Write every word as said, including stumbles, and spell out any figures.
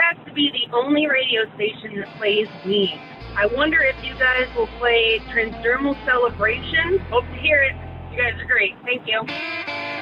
has to be the only radio station that plays me. I wonder if you guys will play Transdermal Celebration. Hope to hear it. You guys are great. Thank you.